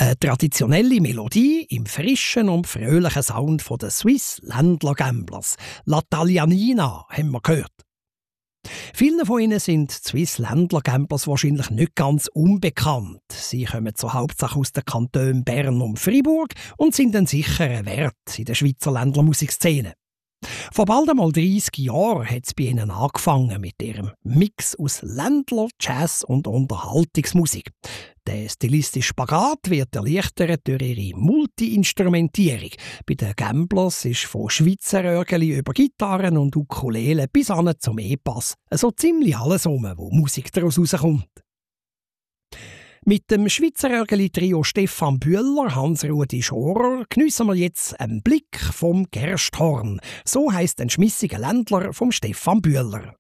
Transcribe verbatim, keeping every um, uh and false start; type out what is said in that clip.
Eine traditionelle Melodie im frischen und fröhlichen Sound der Swiss Ländler Gamblers. La Taglianina haben wir gehört. Vielen von ihnen sind die Swiss Ländler Gamblers wahrscheinlich nicht ganz unbekannt. Sie kommen zur Hauptsache aus den Kantonen Bern und Fribourg und sind ein sicherer Wert in der Schweizer Ländlermusikszene. Vor bald einmal dreissig Jahren hat es bei ihnen angefangen mit ihrem Mix aus Ländler, Jazz und Unterhaltungsmusik. Der stilistische Spagat wird erleichtert durch ihre Multi-Instrumentierung. Bei den Gamblers ist von Schweizer Örgeli über Gitarren und Ukulele bis hin zum E-Bass so ziemlich alles rum, wo Musik daraus rauskommt. Mit dem Schweizer Örgeli-Trio Stefan Bühler, Hans-Rudi Schorer geniessen wir jetzt einen Blick vom Gersthorn. So heisst ein schmissiger Ländler vom Stefan Bühler.